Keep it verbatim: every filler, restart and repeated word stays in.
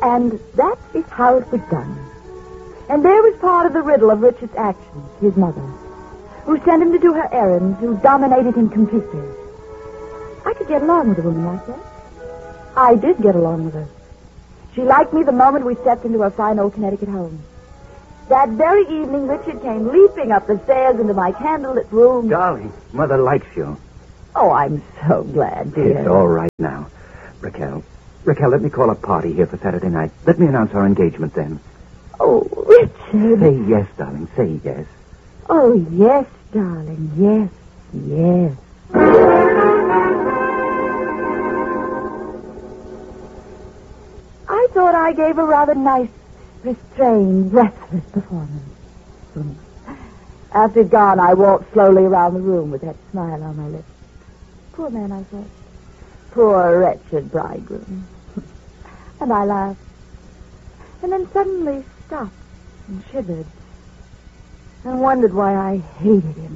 And that is how it was done. And there was part of the riddle of Richard's actions, his mother, who sent him to do her errands, who dominated him completely. I could get along with a woman like that. I did get along with her. She liked me the moment we stepped into her fine old Connecticut home. That very evening, Richard came leaping up the stairs into my candlelit room. Darling, Mother likes you. Oh, I'm so glad, dear. It's all right now. Raquel, Raquel, let me call a party here for Saturday night. Let me announce our engagement then. Oh, Richard. Say yes, darling, say yes. Oh, yes, darling, yes, yes. I thought I gave a rather nice, restrained, breathless performance. After he'd gone, I walked slowly around the room with that smile on my lips. Poor man, I thought. Poor, wretched bridegroom. And I laughed. And then suddenly stopped and shivered and wondered why I hated him